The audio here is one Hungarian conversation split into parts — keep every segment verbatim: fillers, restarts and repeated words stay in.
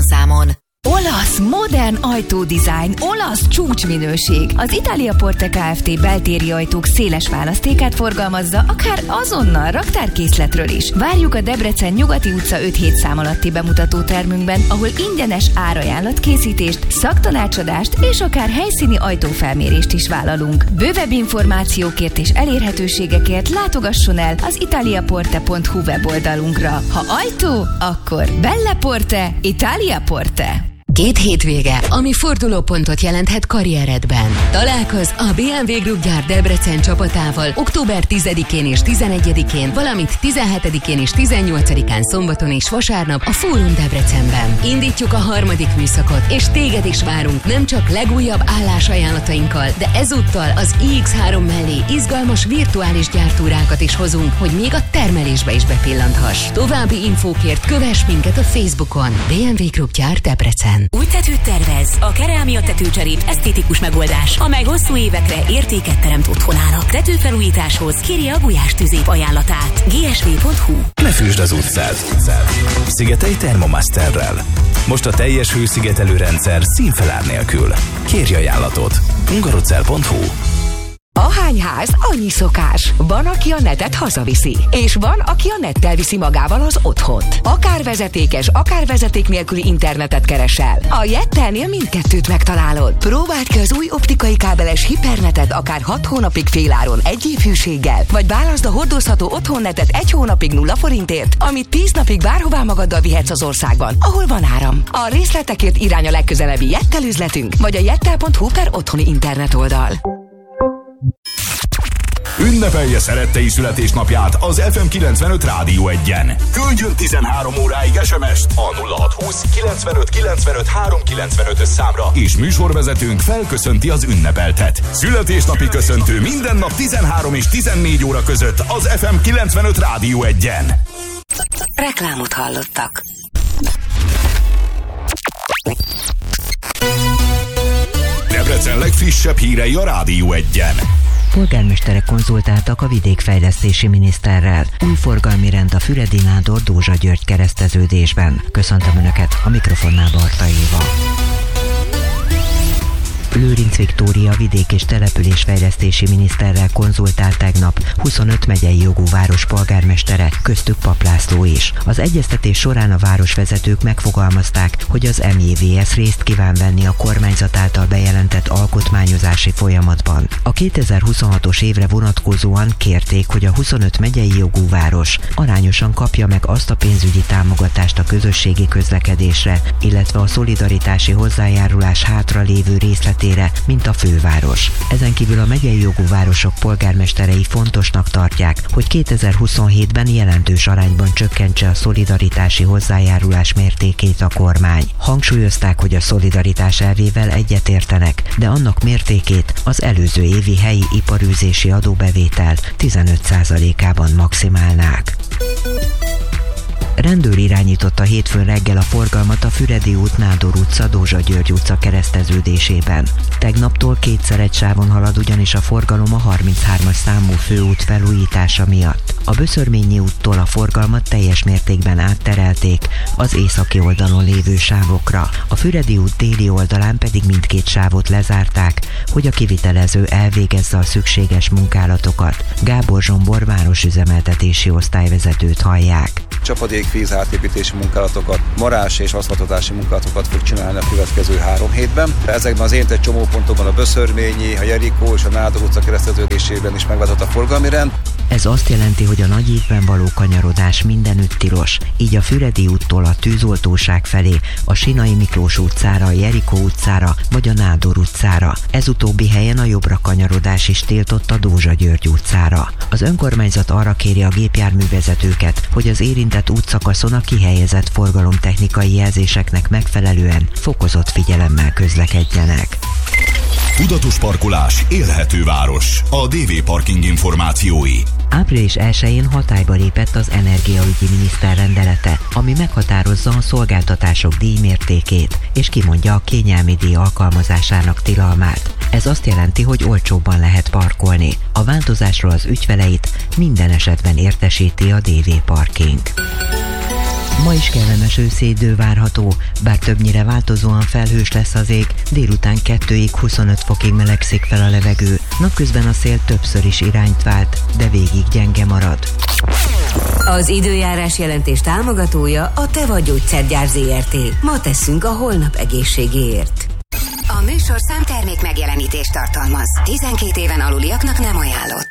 telefonszámon. Olasz, modern ajtódizájn, olasz csúcsminőség. Az Italia Porte Kft. Beltéri ajtók széles választékát forgalmazza, akár azonnal raktárkészletről is. Várjuk a Debrecen Nyugati utca öt hét szám alatti bemutató termünkben, ahol ingyenes árajánlatkészítést, szaktanácsadást és akár helyszíni ajtófelmérést is vállalunk. Bővebb információkért és elérhetőségekért látogasson el az italiaporte pont hu weboldalunkra. Ha ajtó, akkor Belle Porte, Italia Porte. Két hétvége, ami fordulópontot jelenthet karrieredben. Találkozz a bé em vé Group gyár Debrecen csapatával október tizedikén és tizenegyedikén, valamint tizenhetedikén és tizennyolcadikán szombaton és vasárnap a Fórum Debrecenben. Indítjuk a harmadik műszakot, és téged is várunk nem csak legújabb állásajánlatainkkal, de ezúttal az i iksz három mellé izgalmas virtuális gyártúrákat is hozunk, hogy még a termelésbe is bepillanthass. További infókért kövess minket a Facebookon. bé em vé Group gyár Debrecen. Új tetőt tervez? A Kerámia tetőcserép esztétikus megoldás, amely hosszú évekre értéket teremt otthonának. Tetőfelújításhoz kérje a Gulyás tüzép ajánlatát. gé es vé pont hu. Ne füsd az utcát. Szigetelj Thermomasterrel. Most a teljes hőszigetelő rendszer színfelár nélkül. Kérj ajánlatot. hungarocell pont hu. Ahány ház, annyi szokás. Van, aki a netet hazaviszi, és van, aki a nettel viszi magával az otthont. Akár vezetékes, akár vezeték nélküli internetet keresel. A Jettelnél mindkettőt megtalálod. Próbáld ki az új optikai kábeles hipernetet akár hat hónapig féláron egy év hűséggel, vagy válaszd a hordozható otthonnetet egy hónapig nulla forintért, amit tíz napig bárhová magaddal vihetsz az országban, ahol van áram. A részletekért irány a legközelebbi Jettel üzletünk, vagy a jettel pont hu per otthoni internet oldal. Ünnepelje szerettei születésnapját az ef em kilencvenöt Rádió egyen. Küldjön tizenhárom óráig es em est a nulla hat húsz kilencvenöt kilencvenöt háromszázkilencvenöt számra, és műsorvezetőnk felköszönti az ünnepeltet. Születésnapi köszöntő minden nap tizenhárom és tizennégy óra között az ef em kilencvenöt Rádió egyen. Reklámot hallottak. Debrecen legfrissebb hírei a Rádió egyen. Polgármesterek konzultáltak a vidékfejlesztési miniszterrel. Új forgalmi rend a Füredi Nádor Dózsa György kereszteződésben. Köszöntöm Önöket, a mikrofonnál Barta Éva. Lőrinc Viktória vidék- és településfejlesztési miniszterrel konzultált tegnap huszonöt megyei jogú város polgármestere, köztük Pap László is. Az egyeztetés során a városvezetők megfogalmazták, hogy az em jé vé es részt kíván venni a kormányzat által bejelentett alkotmányozási folyamatban. A kétezer-huszonhatos évre vonatkozóan kérték, hogy a huszonöt megyei jogú város arányosan kapja meg azt a pénzügyi támogatást a közösségi közlekedésre, illetve a szolidaritási hozzájárulás hátralévő részletére, mint a főváros. Ezen kívül a megyei jogú városok polgármesterei fontosnak tartják, hogy kétezer-huszonhétben jelentős arányban csökkentse a szolidaritási hozzájárulás mértékét a kormány. Hangsúlyozták, hogy a szolidaritás elvével egyetértenek, de annak mértékét az előző évi helyi iparűzési adóbevétel tizenöt százalékában maximálnák. Rendőr irányította hétfőn reggel a forgalmat a Füredi út Nádor utca Dózsa György utca kereszteződésében. Tegnaptól kétszer egy sávon halad ugyanis a forgalom a harminchármas számú főút felújítása miatt. A Böszörményi úttól a forgalmat teljes mértékben átterelték az északi oldalon lévő sávokra. A Füredi út déli oldalán pedig mindkét sávot lezárták, hogy a kivitelező elvégezze a szükséges munkálatokat. Gábor Zsombor városüzemeltetési osztályvezetőt hallják. Csapadékvíz átépítési munkálatokat, marás és aszfaltozási munkálatokat fog csinálni a következő három hétben. Ezekben az érintett csomópontokban a Böszörményi, a Jerikó és a Nádor utca kereszteződésében is megváltozott a forgalmi rend. Ez azt jelenti, hogy a nagy évben való kanyarodás mindenütt tilos, így a Füredi úttól a Tűzoltóság felé, a Sinai Miklós utcára, a Jerikó utcára vagy a Nádor utcára. Ez utóbbi helyen a jobbra kanyarodás is tiltott a Dózsa György utcára. Az önkormányzat arra kéri a gépjárművezetőket, hogy az érintett útszakaszon a kihelyezett forgalomtechnikai jelzéseknek megfelelően fokozott figyelemmel közlekedjenek. Tudatos parkolás, élhető város. A dé vé Parking információi. április elsején hatályba lépett az energiaügyi miniszter rendelete, ami meghatározza a szolgáltatások díjmértékét, és kimondja a kényelmi díj alkalmazásának tilalmát. Ez azt jelenti, hogy olcsóbban lehet parkolni. A változásról az ügyfeleit minden esetben értesíti a dé vé Parking. Ma is kellemes őszi idő várható, bár többnyire változóan felhős lesz az ég, délután kettőig huszonöt fokig melegszik fel a levegő. Napközben a szél többször is irányt vált, de végig gyenge marad. Az időjárás jelentés támogatója a Te vagy Gyógyszergyár zé er té. Ma tesszünk a holnap egészségéért. A műsorszám termék megjelenítést tartalmaz. tizenkét éven aluliaknak nem ajánlott.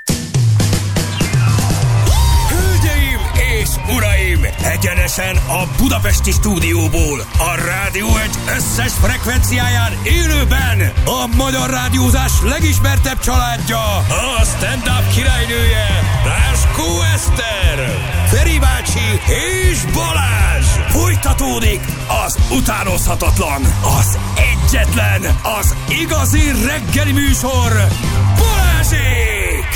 Hölgyeim és uraim! Egyenesen a budapesti stúdióból, a Rádió egy összes frekvenciáján élőben a magyar rádiózás legismertebb családja, a stand-up királynője, Ráskó Eszter, Feri bácsi és Balázs! Folytatódik az utánozhatatlan, az egyetlen, az igazi reggeli műsor, Balázsék!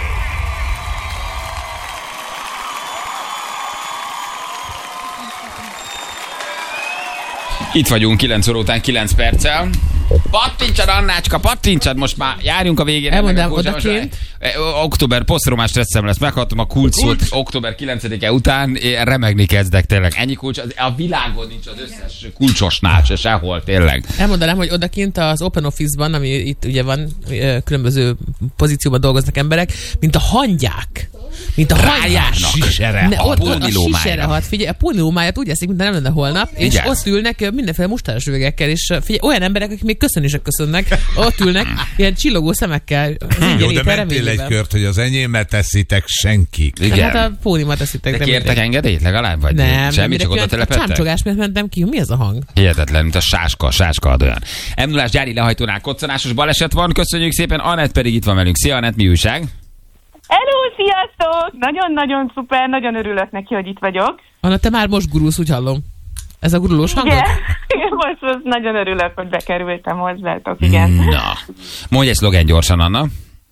Itt vagyunk kilenc óra után kilenc perccel. Pattintsad, Annácska, pattintsad, most már járjunk a végére. Elmondám odakint. Október posztromás stresszem lesz, meghattam a kulcs szót október kilencedike után, én remegni kezdek tényleg. Ennyi kulcs, a világon nincs az összes kulcsosnál se sehol, tényleg. Elmondanám, hogy odakint az Open Office-ban, ami itt ugye van, különböző pozícióban dolgoznak emberek, mint a hangyák. Mint a hangyák. Sisere, ne, a ott, ott a sisere hat. Figyelj, a pónilómáját úgy eszik, mint nem lenne holnap, és Vigyázz. ott ülnek mindenféle mustáros üvegekkel, és figyelj, olyan emberek, akik még köszönések köszönnek, ott ülnek, ilyen csillogó szemekkel. Jó, de mentél egy kört, hogy az enyémet teszitek senki. Igen. Hát a pónimat eszitek. De kértek engedélyt legalább? Vagy nem, semmi, csak oda telepettek? Csámcsogás miatt mentem ki, mi ez a hang? Hihetetlen, mint a sáska, sáska ad olyan. em nullás gyári lehajtónál koccanásos baleset van, köszönjük szépen, Anett pedig itt van velünk. Szia, Anett, mi újság? Hello, sziasztok! Nagyon-nagyon szuper, nagyon örülök neki, hogy itt vagyok. Anna, te már most gurulsz, úgy hallom. Ez a gurulós hangod? Igen, most, most nagyon örülök, hogy bekerültem hozzátok, igen. Na, mondj egy szlogen gyorsan, Anna.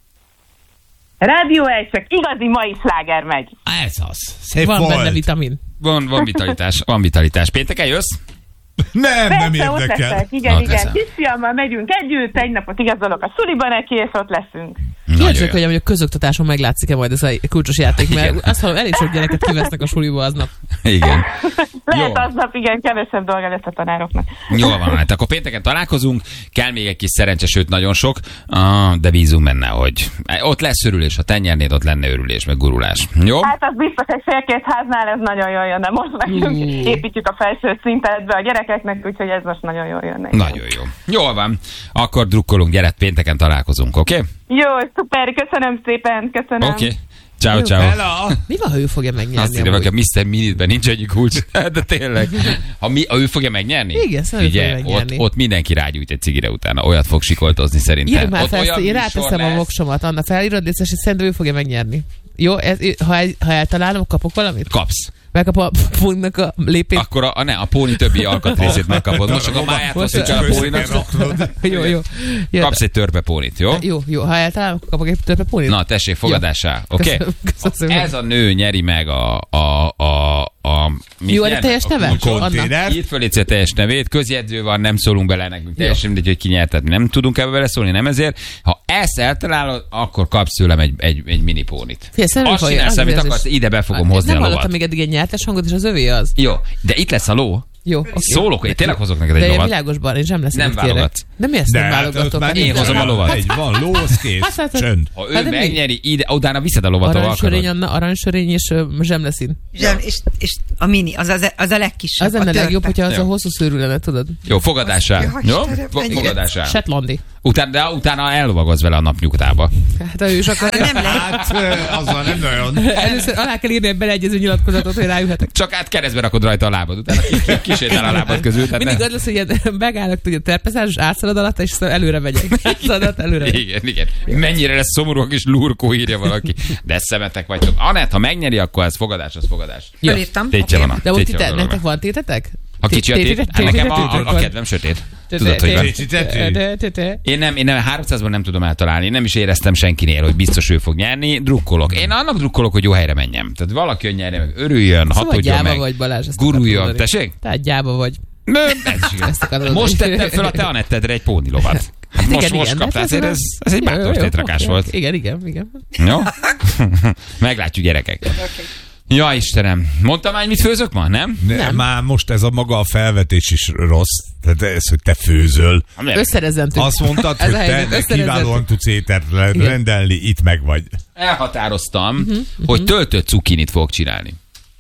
Rádió egy, csak igazi mai sláger megy. Ez az. Szép Van volt. benne vitamin. Van, van vitalitás, van vitalitás. Pénteken jössz? Nem, nem Persze, ott érdekel. leszek, igen, Na, igen. köszönöm. Kisfiammal megyünk együtt, egy napot igazolok a suliba neki, és ott leszünk. Kíváncsiak, hogy a közoktatáson meglátszik-e majd ez a kulcsos játék, mert igen. Azt hallom, elég sok gyereket kivesznek a suliba aznap. Igen. Lehet Jó. aznap, igen, kevesebb dolga lesz a tanároknak. Jól van, hát akkor pénteken találkozunk, kell még egy kis szerencse, sőt nagyon sok, ah, de bízunk benne, hogy ott lesz örülés, ha te nyernéd, ott lenne örülés, meg gurulás. Jó? Hát az biztos, hogy fél-két háznál ez nagyon jól jönne. Most nekünk Mm. építjük a felső szintet be a gyerekeknek, úgyhogy ez most nagyon jól jönne. Nagyon jó. Jól van. Akkor drukkolunk, gyere, pénteken találkozunk, oké? Okay? Jó, szuper, köszönöm szépen, köszönöm. Oké. Okay. Ciao, ciao. Mi van, ha ő fogja megnyerni? Azt írja, hogy a miszter Minitben nincs egy kulcs. De tényleg. Ha, mi, ha ő fogja megnyerni? Igen, szerintem Ugye, fogja megnyerni. Ott, ott mindenki rágyújt egy cigire utána. Olyat fog sikoltozni szerintem. Írd már ott fel, ezt, én ráteszem a voksomat, Anna, felírod, és szerintem ő fogja megnyerni. Jó, ez, ha, ha eltalálom, kapok valamit? Kapsz. Megkap a póninak a lépét. Akkor a, a, ne, a póni többi alkatrészét megkapod. Most csak a máját hozzuk el a póninak. Jó, jó. Jön. Kapsz egy törpe pónit, jó? Jó, jó. Ha eltalálom, akkor kapok egy törpe pónit. Na, tessék, fogadásá. Oké? Okay? Ez a nő nyeri meg a... a, a, a jó, a teljes neve? Írt föl a teljes nevét, közjegyző van, nem szólunk bele nekünk, teljesen mindegy, hogy ki nyert, tehát nem tudunk ebbe beleszólni, nem ezért. Ha ezt eltalálod, akkor kapsz tőlem egy, egy, egy mini pónit. Figyelj, azt csinálsz, amit akarsz, ide be fogom hozni a lovat. Nem lovat. hallottam még eddig egy nyertes hangot, és az övé az. Jó, de itt lesz a ló. Jó, okay. Szólok, én tényleg hozok neked egy de lovat. De világosban, és nem lesz. Nem válogatsz. De mi ezt de nem válogatok? Hát, én hozom a lovat. Egy van, lóz, kész, hát, csönd. Ha ő hát, megnyeri, ide, utána viszed a lovat, ahol akarod. Aranysörény, Anna, aranysörény és uh, zsemleszín. Zsem, és, és a mini, az, az, az a legkisebb. Az lenne a legjobb, hogyha az a hosszú szőrű lenne, tudod? Jó, fogadásá. Jó? Fogadásá. Shetlandi. Utána, de utána ellovagolsz vele a napnyugtába. Hát ő is akar. Nem lehet. Hát, azzal nem nagyon. Először alá kell írni egy beleegyező nyilatkozatot, hogy ráülhetek. Csak át keresztbe rakod rajta a lábad, utána kisétál a lábad közül. Mindig az lesz, hogy ilyen megállok, tudja, terpeszás, átszalad alatt, és aztán előre megyek. Átszalad, előre megyek. Igen, igen. Mennyire lesz szomorú, a kis lurkó, írja valaki. De szemetek vagytok. Anett, ha megnyeri, akkor ez fogadás, az fogadás. Fölírtam. Tétje van a. De ott itt nektek van tétetek? Ha kicsi a tét, nekem a kedvem sötét. Tudod, hogy van. Én nem, én nem, háromszázban nem tudom eltalálni, nem is éreztem senkinél, hogy biztos ő fog nyerni, drukkolok. Én annak drukkolok, hogy jó helyre menjem. Tehát valaki jön nyerni, meg örüljön, hatodjon meg, vagy, Balázs, guruljon. Tessék? Tehát gyába vagy. Most tettem fel a te Anettedre egy pónilovat. Hát most, igen, most kaptál, ez, ez, ez egy bátor tétrakás volt. Igen, igen, igen. Jó? Meglátjuk, gyerekek. Ja, Istenem. Mondtam már, mit főzök ma, nem? Ne, nem. Már most ez a maga a felvetés is rossz. Tehát ez, hogy te főzöl. Összerezentünk. Azt mondtad, hogy te kiválóan tudsz ételt rendelni, itt meg vagy. Elhatároztam, uh-huh, hogy uh-huh. töltött cukkinit fogok csinálni.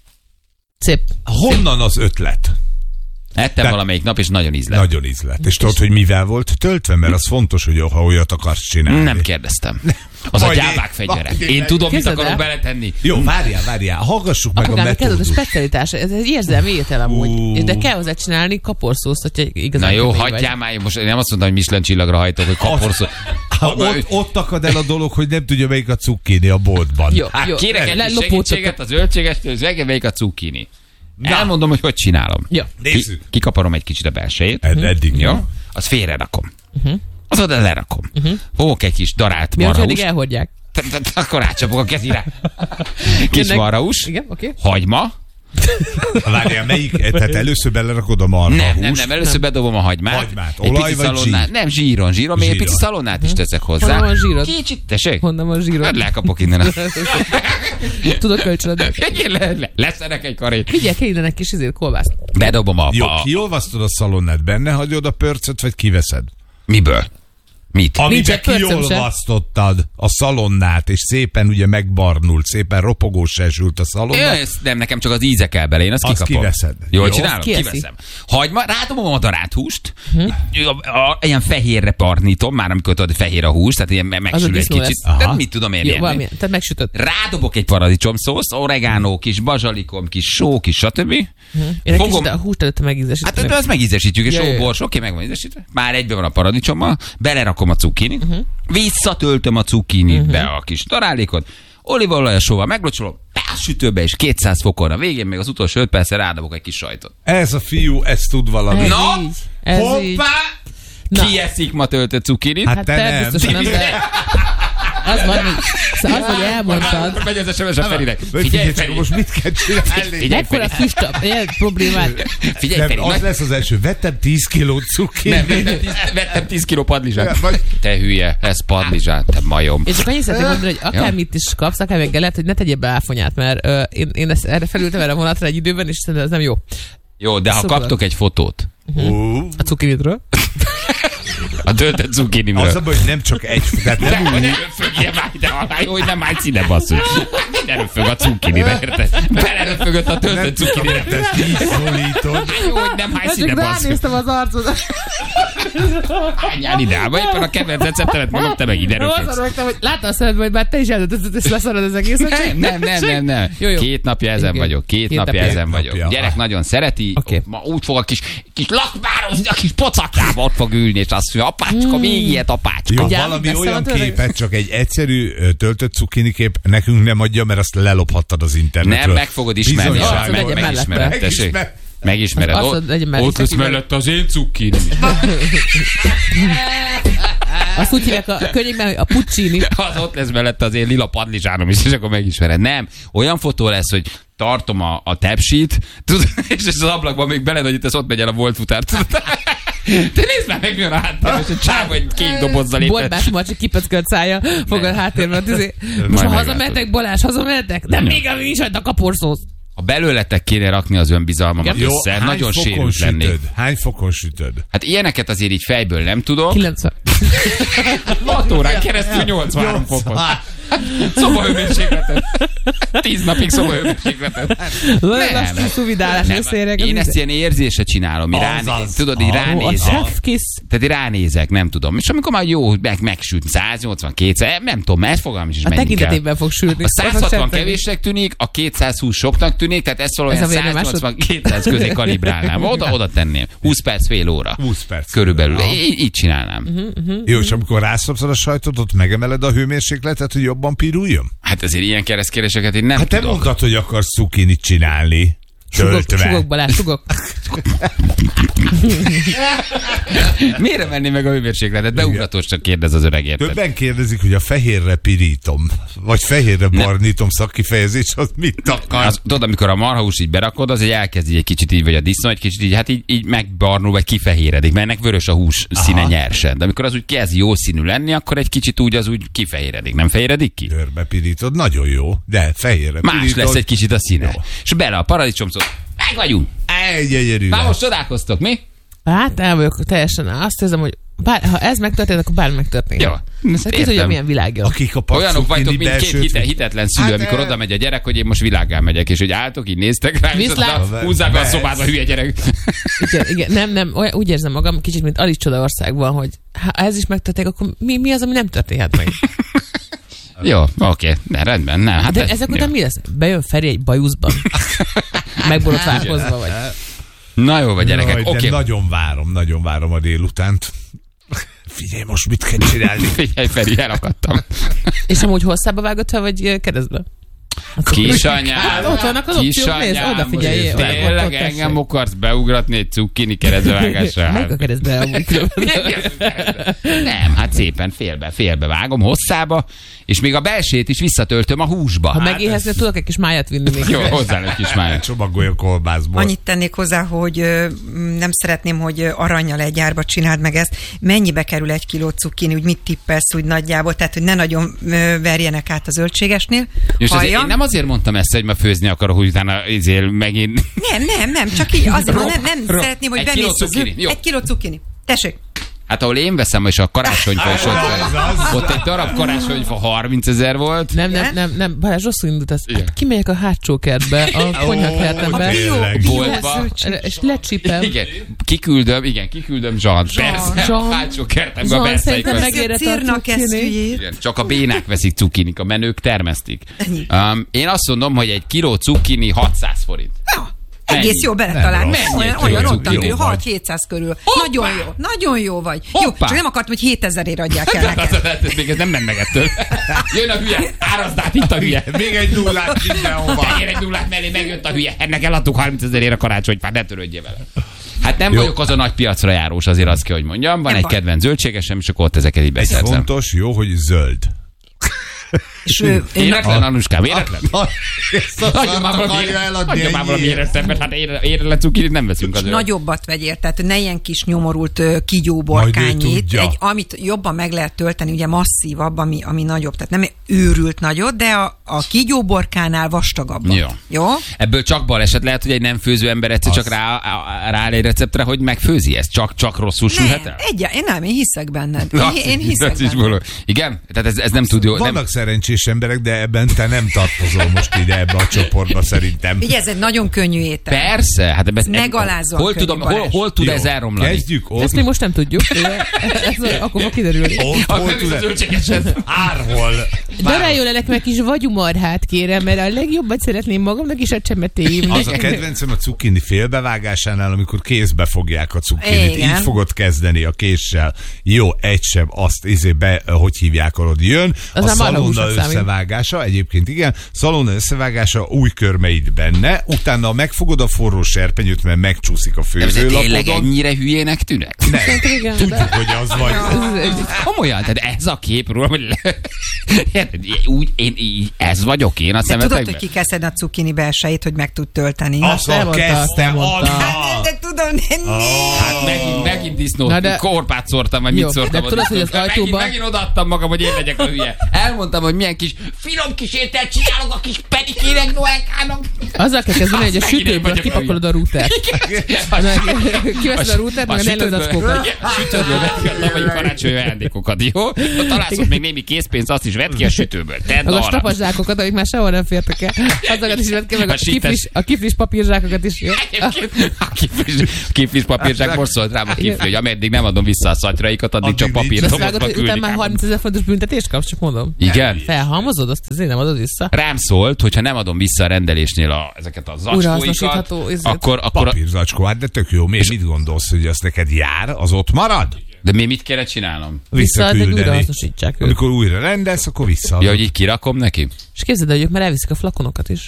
Szép. Honnan az ötlet? Ettem De valamelyik nap, és nagyon ízlett. Nagyon ízlett. És tudod, hogy mivel volt töltve? Mert az fontos, hogy ha olyat akarsz csinálni. Nem kérdeztem. Az a gyávák fegyverek. Én tudom, mit akarok beletenni. Jó, várjál, várjál. Hallgassuk meg Apukám, a metódust. Ez a specialitás. Ez egy érzelmi étel amúgy. De kell hozzá csinálni kaporszószt, hogyha igazán. Na jó, hagyjál már. Most nem azt mondtam, hogy Michelin csillagra hajtok, hogy kaporszó. Ott, ott akad el a dolog, hogy nem tudja, melyik a cukkini a boltban. Jó, hát jó. Kérek egy segítséget az zöldségestől, az meg melyik a cukkini. Na. Elmondom, hogy hogy csinálom. Ja. Ki, kikaparom egy kicsit a belsejét. Ed, eddig jó. Jó. Azt félre rakom. Uh-huh. Az oda lerakom. Uh-huh. Fogok egy kis darált marhahúst. Mi, marhahúst. elhordják? Akkor átcsapok a kezire. Kis marhahúst. Igen, oké. Okay. Hagyma. Várjál, melyik? Tehát először belerakod a marhahúst? Nem, nem, nem, először bedobom a hagymát. Hagymát. Olaj vagy zsír? Nem, zsíron, zsíron. Még egy pici szalonnát is teszek hozzá. Honnan van zsírod? Kicsit, tessék? Honnan van zsírod? Hát lekapok innen. Tudok kölcsönöd. Leszerek egy karét. Vigyek kell innen egy kis izét, kolbászt. Bedobom a... Jó, kiolvasztod a szalonnát, benne hagyod a pörcöt, vagy kiveszed? Miből? Mit? Amiben kiolvasztottad a szalonnát, és szépen ugye megbarnult, szépen ropogós sesült a szalonna. Ez nem, nekem csak az íze kell bele, én azt, azt kikapom. Kiveszed. Jól Jó, csinálom? Kiveszem. Hagyma, rádobom a darált húst, hm? ilyen fehérre parnítom, már amikor tudod, fehér a hús, tehát ilyen megsül egy kicsit. De mit tudom én érni? Tehát megsütött. Rádobok egy paradicsomszószt, oregánó, kis bazsalikom, kis só, kis stb. Hm. Én Fogom... kicsit a húst előtte megízesíteni. Hát azt megízesítjük, és só, bors, oké, meg van ízesítve. Már egyben van a paradicsommal, belerakom a cukkinit, uh-huh. visszatöltöm a cukkinit uh-huh. be a kis darálékot, olívaolajasóval meglocsolom, a sütőbe és kétszáz fokon. A végén még az utolsó öt percre rádobok egy kis sajtot. Ez a fiú, ez tud valami. Ez Na, így. Ez hoppá! Így. Ki eszik ma töltött cukkinit? Hát, hát te, te nem. Biztosan nem, de... Az van, az, hogy elmondtad. Megy az es em es a Ferinek. Figyelj, Feri, most mit kell csinálni? Ekkora füstap, ilyen problémát. Figyelj, Feri. Az lesz az első. Vettem tíz kiló cukkinit. Nem, vettem tíz kiló padlizsát. Te hülye, ez padlizsát, te majom. Én csak annyit szeretném mondani, hogy akármit is kapsz, akármit lehet, hogy ne tegyél be áfonyát, mert uh, én, én ezt, erre felültem erre a vonatra egy időben, és szerintem ez nem jó. Jó, de ha kaptok egy fotót. Uh-huh. A cukkinitről. A töltött cukkinimről. Az a baj, hogy nem csak egy... Tehát nem úgy... Nem röfögjél már ide alá, jó, hogy nem állsz ide, basszus. Ne röfög a cukkinire, érted? Beleröfögött a töltött cukkinire. Nem ezt így szólítod. Jó, hogy nem állsz ide, basszus. Ránéztem az arcodat. Hányjál ide, ába éppen a kedvenc receptemet mondom, te meg ide röfögsz. Látta a szemedbe, hogy már te is eldöntötted, és leszarod az egészet. Nem, nem, nem, nem. Két napja ezen vagyok, két napja ezen vagyok. Gyerek nagyon szereti, ma úgy fog a kis lakmározni, a kis pocakjába ott fog ülni, és azt mondja, apácska, még ilyet, apácska. Jó, valami olyan képet, csak egy egyszerű töltött cukkini kép nekünk nem adja, mert azt lelophattad az internetről. Nem, meg fogod ismerni. Megismered, tessék. Megismered. Ott lesz mellett az én cukkini. Azt úgy hívják a könyvben, hogy a puccini. Az ott lesz mellett az én lila padlizsánom is, és akkor megismered. Nem, olyan fotó lesz, hogy tartom a, a tepsit, tudod, és az ablakban még belenagyítasz, ott megy el a volt futár. Te nézd már meg, milyen a háttérben, és egy csáv, egy kék dobozzal éppen. Borbás Marcsi kipöckölt szája, fogad háttérben. Most ha hazamehetek, Balázs, hazamehetek? De még a nincs a kaporszósz. Ha belőletek kéne rakni az önbizalmamat össze, jó, nagyon sérült lennék. Hány fokon sütöd? Hát ilyeneket azért így fejből nem tudok. kilencven. hat órán keresztül nyolcvanhárom fokon. Szobahőmérsékletet. Tíz napig szobahőmérsékletet. Nem, nem. Én ezt ilyen érzése csinálom. Ránéz, tudod, így ránézek. Tehát így ránézek, nem tudom. És amikor már jó, meg, megsült száznyolcvan, kétszáz, nem tudom, mert fogalmam is is menni kell. A tekintetében fog sülni. A száz hatvan kevésnek tűnik, a kétszázhúsz soknak tűnik, tehát ezt valójában száz nyolcvan kétszáz közé kalibrálnám. Oda, oda tenném. húsz perc, fél óra. húsz perc. Körülbelül. Így, így csinálnám. Uh-huh, uh-huh. Jó, és amikor rászopszod a sajtot, ott megemeled a hőmérsékletet, hogy jobban piruljon? Hát azért ilyen keresztkérdéseket én nem hát tudok. Hát te mondtad, hogy akarsz cukkinit csinálni. Sugok, sugok Balázs, sugok. Miért menni meg a hőmérsékletet? Beugratós csak kérdez az öreg, érted? Többen kérdezik, hogy a fehérre pirítom, vagy fehérre barnítom szakkifejezés, az mit akar? Az, tudod, amikor a marhahús így berakod, az egy elkezd így egy kicsit így, vagy a disznó egy kicsit így, hát így, így megbarnul, vagy kifehéredik, mert ennek vörös a hús színe nyersen. De amikor az úgy kezd jó színű lenni, akkor egy kicsit úgy az úgy kifehéredik. Nem fehéredik ki? Körbe pirítod, nagyon jó, de fehérre más pirítod. Lesz egy kicsit a színe. Jó. És bele a paradicsomszót. Meg vagyunk. Egy egyerű. Már most csodálkoztok, mi? Hát el vagyok teljesen. Azt érzem, hogy bár, ha ez megtörténik, akkor bármi megtörténik. Jó. Hát ki tudja, milyen világ. Akik a olyanok vagytok, mint két hite, hitetlen szülő, hát, amikor oda megy a gyerek, hogy én most világgá megyek, és hogy álltok, így néztek rá, és aztán húzzák a szobába, hülye gyerek. Igen, igen, nem, nem, olyan, úgy érzem magam, kicsit, mint Alice Csodaországban, hogy ha ez is megtörténik, akkor mi, mi az, ami nem történhet meg? Jó, oké, ne, rendben, nem. Hát de ez, ezek után mi lesz? Bejön Feri egy bajuszban? Megborotválkozva vagy? Na jó, vagy gyerekek, oké. Okay. Nagyon várom, nagyon várom a délutánt. Figyelj, most mit kell csinálni? Figyelj, Feri, elakadtam. És amúgy hosszába vágott fel, vagy keresztbe? Kisanyám, hát, ott vannak az opciók, nézd, odafigyelj. Tényleg engem akarsz beugratni egy cukkini keresztbevágásra? Meg a keresztbe amúgy. Nem, hát szépen félbe, félbe vágom hosszába, és még a belsét is visszatöltöm a húsba. Ha hát megéhezni, ez... tudok egy kis májat vinni még. Jó, hozzá egy kis májat. Csomagolj a kolbászból. Annyit tennék hozzá, hogy nem szeretném, hogy arrannyal egy árba csináld meg ezt. Mennyibe kerül egy kiló cukkini, úgy mit tippelsz úgy nagyjából, tehát hogy ne nagyon verjenek át a zöldségesnél. Én nem azért mondtam ezt, hogy ma főzni akarok, hogy utána izél megint... Nem, nem, nem, csak így azért, nem, nem szeretném, hogy bemész az egy kiló cukkini. Tessék. Hát ahol én veszem, és a karácsonyfa is ott, ott egy darab karácsonyfa harminc ezer volt. Nem, nem, nem, nem, Balázs, rosszul indult ez. Hát kimegyek a hátsó kertbe, a konyhakertembe, boltba, és lecsipem. Igen, kiküldöm, igen, kiküldöm Zsant. Persze, a hátsó kertembe a Zsant megérett a cukkini. Csak a bénák veszik cukkinik, a menők termesztik. Um, én azt mondom, hogy egy kiló cukkini hatszáz forint. Egész mennyi? Jó beletalálni. Olyan, olyan rottan jó, hat-hétszáz körül. Hoppá! Nagyon jó, nagyon jó vagy. Hoppá! Jó, csak nem akartam, hogy hétezerért adják el nekem. Még ez nem ment meg ettől. Jön a hülye, árazd át, itt a hülye. Még egy nullát mindenhova. Tegyél egy nullát mellé, megjött a hülye. Ennek eladtuk harmincezerért a karácsonyfát, ne törődjél vele. Hát nem jó. Vagyok az a nagy piacra járós, azért azt kell, hogy mondjam. Van nem egy baj. Kedvenc zöldségesem, és akkor ott ezeket így beszerzem. Egy fontos, jó, hogy zöld. És ő, éretlen, Anuskám, éretlen? Hagyja már valami éretlen, hát éretlen cukirit nem veszünk az. Nagyobbat vegyél, tehát ne ilyen kis nyomorult kígyóborkányit, egy, amit jobban meg lehet tölteni, ugye masszívabb, ami, ami nagyobb, tehát nem őrült nagyot, de a, a kígyóborkánál vastagabb. Jó. Jó. Ebből csak baleset lehet, hogy egy nem főző ember egyszer csak rá, rááll egy receptre, hogy megfőzi ezt, csak, csak rosszul sülhet el? Egy, én nem, én hiszek benned. Én, én hiszek benned. Igen? Tehát ez, ez nem tud jó. Vannak szerencsés emberek, de ebben te nem tartozol most ide ebbe a csoportba szerintem. Ugye ez egy nagyon könnyű étel. Persze, hát ebbe, megalázóan hol, tudom, hol, hol tud jó, ez elromlani? Kezdjük ott. Ezt mi most nem tudjuk. Ez akkor fog kiderülni. Ott, hol tud ez? Árhol. Daráljon el nekem egy kis vagyumarhát, kérem, mert a legjobbat szeretném magamnak is a csemetéim. Az a kedvencem a cukkini félbevágásánál, amikor kézbe fogják a cukkinit. Igen. Így fogod kezdeni a késsel. Jó, egy sem, azt izé be, hogy hívják, arod jön. Az a szalonna összevágása, egyébként igen, szalonna összevágása, új körmeid benne, utána megfogod a forró serpenyőt, mert megcsúszik a főzőlapodon. De tényleg ennyire hülyének tűnek? Nem, igen, tudjuk, de... hogy az vagy. Komolyan, tehát ez a képről, hogy úgy, én, így, ez vagyok én a szemetekben. Tudod, hogy ki kell szedni a cukkini belsejét, hogy meg tud tölteni. Azzal kezdtem, de tudom, nem. Hát megint, megint disznót, de... korpát szórtam, vagy mit szórtam. De tudod, hogy az ajtóban... Megint, megint odaadtam magam, hogy én legyek a hülye. Elmondtam, hogy milyen kis finom kis ételt csinálok a kis pedikének, Noelkának. Azzal kell kezdeni, hogy a sütőből kipakolod a rútert. Kiveszed a rútert, meg a nejlőzacskókat. Sütőből vedd ki a tavalyi karácsonyi ajándékokat, jó? Találsz ott még némi készpénz, azt is vedd ki a sütőből. Meg a stapaszsákokat, amik már sehol nem fértek el. Azokat is vedd ki, meg a kiflis, a kiflis papírzsákokat is, jó? A kiflis papírzsák most szólt rám a kifli, hogy ameddig nem adom vissza a szatyraikat, addig csak papírdobozba küldik. Utána már harmincezer fontos büntetést kapsz, csak mondom. Igen? Felhalmozod, azt azért nem adod vissza. Rám szólt, hogyha nem adom vissza a rendelésnél a, ezeket a zacskóikat, akkor... akkor papírzacskó, hát de tök jó. Miért mit gondolsz, hogy az neked jár, az ott marad? De mi mit kellett csinálnom? Visszaküldeni. Amikor újra rendelsz, akkor visszaadod. Ja, hogy így kirakom neki? És képzeld, hogy ők már elviszik a flakonokat is.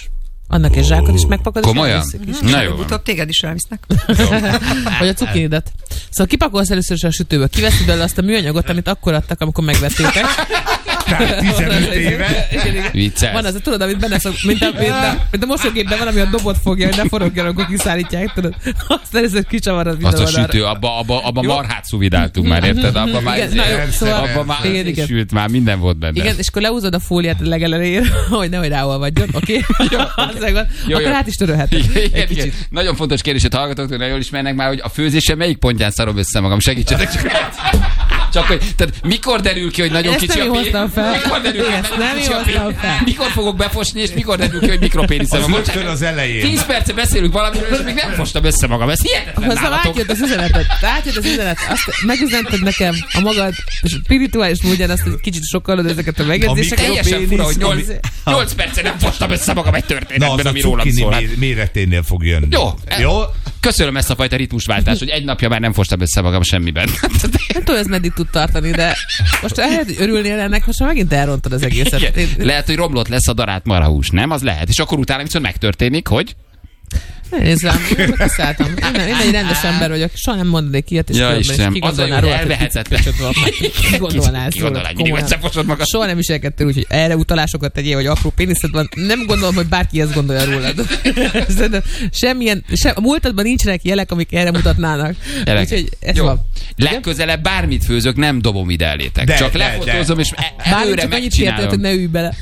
Annak egy zsákot is megpakolod. Komolyan? Na jó. Utóbb téged is elvisznek. Vagy a cukinidet. Szóval kipakolsz először is a sütőből, kiveszed belőle azt a műanyagot, amit akkor adtak, amikor megvettétek. Tehát tizenöt éve. Vicces. Van az, tudod, amit benne szok, mint a, mint a, mint a mosógépben van, ami a dobot fogja, hogy ne forogjon, amikor kiszállítják, tudod. Azt először kicsavarod minden oldalra. Azt a sütő, abba, abba, abba marhát szuvidáltunk már, érted? Abba már, igen, na, jó, szóval, abba már igen, igen. sült, már minden volt benne. Igen, és akkor leúzod a fóliát a legelejére, hogy nehogy ráolvadjon, oké? Okay? Akkor át is törölheted. Igen, igen. Nagyon fontos kérdéset hallgatók, nagyon jól ismernek már, hogy a főzésen melyik pontján szarom össze magam. Segítsetek csak. Csak hogy, tehát mikor derül ki, hogy nagyon ezt kicsi a pénisz? Mikor derül ki, hogy nagyon kicsi a pénisz? Mikor fogok befosni, és mikor derül ki, hogy mikropéniszem van? Az rögtön az elején. tíz perce beszélünk valamiről, és még nem fostam össze magam. Ez hihetetlen nálatok. Szóval átjött az üzenetet. Átjött az üzenet. Azt megüzented nekem a magad spirituális módján azt, hogy kicsit sokkalod ezeket a megjegyzéseket. Teljesen fura, hogy nyolc perce nem fostam össze magam egy történetben, ami rólam szól. Méreténél fog jönni. Jó. Jó. Köszönöm ezt a fajta ritmusváltást, hogy egy napja már nem fostam össze magam semmiben. Nem tudom, ez meddig tud tartani, de most lehet, hogy örülnél ennek, most már megint elrontod az egészet. Én... Lehet, hogy romlott lesz a darált marhahús, nem? Az lehet. És akkor utána viszont megtörténik, hogy... Nézd rám, én kiszálltam. Én, én egy rendes ember vagyok, soha nem mondanék ilyet, és ja, különben, és kigondolnál róla, hogy kigondolnál róla. Soha nem viselkedtél úgy, hogy erre utalásokat tegyél, hogy apró péniszed van. Nem gondolom, hogy bárki ezt gondolja rólad. Semmilyen, sem, a múltadban nincsenek jelek, amik erre mutatnának. Úgyhogy ez jó. Van. Legközelebb bármit főzök, nem dobom ide elétek. De, csak de, lefotózom, de. És előre megcsinálom. Hogy ne ülj bele.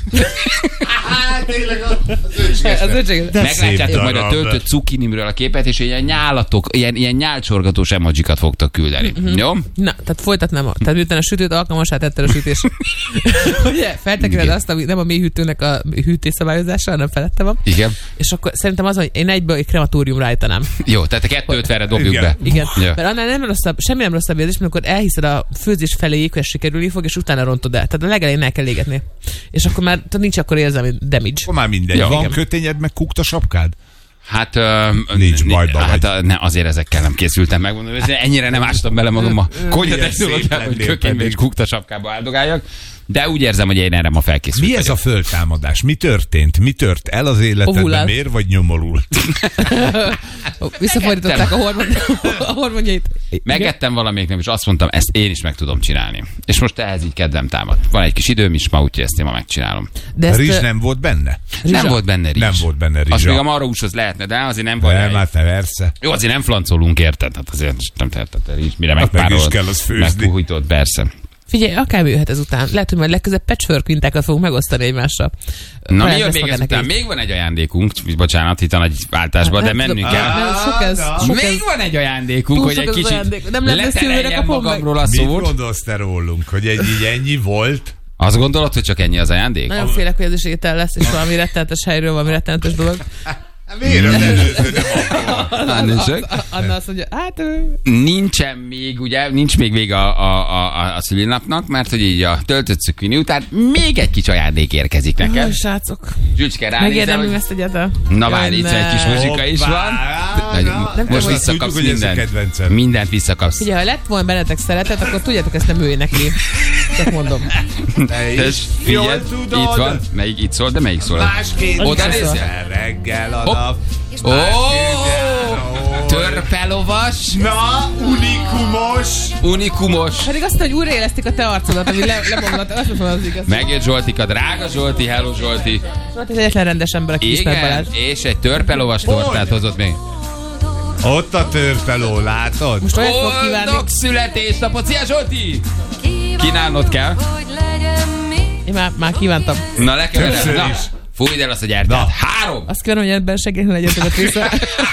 Hát tényleg az öcséget. Meglátjátok majd a töltött cukinimről a képet, és ilyen nyálatok, ilyen, ilyen nyálcsorgatós emojikat fogtok küldeni. Mm-hmm. Jó? Na, tehát folytatnám. A, tehát miután a sütőt alkalmasá tetted a sütés. Ugye, feltekered azt, ami nem a mélyhűtőnek a hűtésszabályozása, hanem felette van. Igen. És akkor szerintem az, hogy én egyből egy krematóriumra állítanám. Jó, tehát a kettő ötvenre dobjuk igen. be. Igen. Ja. Mert annál nem rosszabb, semmi nem rosszabb érzés, amikor elhiszed a főzés feléig, hogy sikerülni fog, és utána rontod el. Tehát a legelején el kell égetni. És akkor már nincs akkor érzelmi damage. Akkor már mindegy. Ja, van igen. Kötényed, meg kukta sapkád? Hát, uh, nincs bajban hát uh, ne, azért ezekkel nem készültem megmondani, ennyire nem ástam bele magam a konyha technológiába, hogy kökénybe és kukta sapkába áldogáljak. De úgy érzem, hogy én erre ma felkészültem. Mi ez a föltámadás? Mi történt? Mi tört el az életedben? Miért vagy nyomorult? Visszafordították a, hormon, a hormonjait. Megettem valamelyiknek, és azt mondtam, ezt én is meg tudom csinálni. És most ehhez így kedvem támad. Van egy kis időm is ma, úgyhogy ezt én ma megcsinálom. De ezt rizs nem volt benne? Rizsa? Nem volt benne rizs. Nem volt benne rizs. Az még a marhahúshoz lehetne, de azért nem baj. Nem, hát persze. Jó, azért nem flancolunk, érted? Hát azért nem tehetett a rizs, mire megpárolod. Megpuhítod, persze. Figyelj, akár jöhet ezután. Lehet, hogy majd legközelebb patchwork mintákat fogunk megosztani egymásra. Na, mi jön még ezután? Még van egy ajándékunk, bocsánat, itt a nagy váltásban, de mennünk kell. Sok ez, sok még ez. van egy ajándékunk, hogy egy kicsit letereljen magamról a szót. Mit gondolsz te rólunk, hogy egy így ennyi volt? Azt gondolod, hogy csak ennyi az ajándék? Nagyon félek, hogy ez is étel lesz, és valami rettenetes helyről, valami rettenetes dolog. Miért az előző nem Anna azt mondja, hát... Nincsen még, ugye, nincs még vége a, a, a, a szülinapnak, mert hogy így a töltött szükvini után még egy kis ajándék érkezik nekem. Oh, srácok. Zsülcske ránézel, megérdemlem hogy... ezt egyáltalán. Na várj, itt egy kis muzsika is van. Nem most visszakapsz mindent. Mindent visszakapsz. Ugye, ha lett volna bennetek szeretet, akkor tudjátok, ezt nem ő énekli. Csak mondom. Tess, figyelj, itt van. Melyik itt szól, de melyik szól? Másként oda nézzel. Reggel a nap. Ó, törpelovas. Na, unikumos. Unikumos. Pedig azt, hogy újraélesztik a te arcodat, ami le, lebomlott, azt mondom, az igaz. Megjött Zsoltika, drága Zsolti, hello Zsolti. Zsolti az egyetlen rendes ember, aki ismer Balázs. És egy törpelovas tortát hozott még. Ott a törpeló, látod? Most olyat fog kívánni. Boldog születésnapot, szia Zsolti! Kínálnod kell. Én már, már kívántam. Na, lekevered. Na, fújd el azt a gyertyát. Három! Azt kívánom, hogy ebben segíteni legyetek vissza.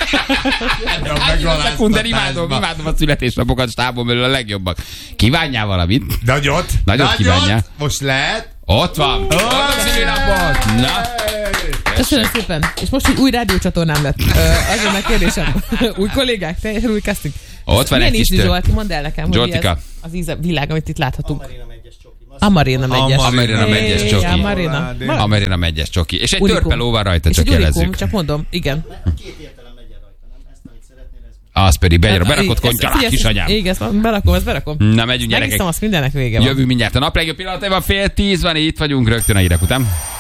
De imádom, imádom a születésnapokat, stábon belül a legjobbak. Kívánjál valamit? Nagyot? Nagyot kívánjál. Most lehet? Ott van! Boldog szülinapot! Na! Köszönöm szépen. És most, hogy új rádiócsatornám lett. Az a megkérdésem. Új kollégák, teljesen új casting. Ott van egy kis tör. Zsolti, mondd el nekem, hogy ez az íze világ, amit itt láthatunk. Amarina megyes. Amarina megyes csoki. Amarina. Amarina megyes csoki. És egy törpeló van rajta, csak jelezzük. Csak mondom, igen. Az pedig benyar, berakott kontyalák, kisanyám. Igen, ezt berakom, ezt berakom. Na, megyünk gyerekek. Megiszom, azt mindennek vége van. Jövő mindjárt a nap legjobb pillanatában, fél tíz van, itt vagyunk rögtön a hírek után.